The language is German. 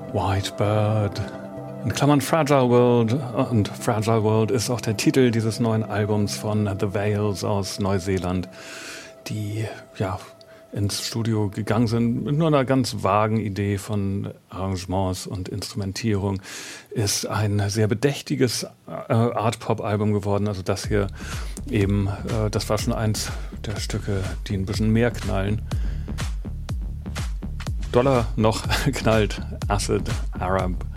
White Bird, in Klammern Fragile World, und Fragile World ist auch der Titel dieses neuen Albums von The Vales aus Neuseeland, die ja ins Studio gegangen sind mit nur einer ganz vagen Idee von Arrangements und Instrumentierung. Ist ein sehr bedächtiges Art-Pop-Album geworden, also das hier eben, das war schon eins der Stücke, die ein bisschen mehr knallen. Doller noch knallt Acid Arab.